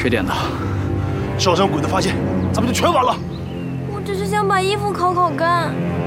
缺电的， 烧伤鬼子发现，咱们就全完了。 我只是想把衣服烤烤干。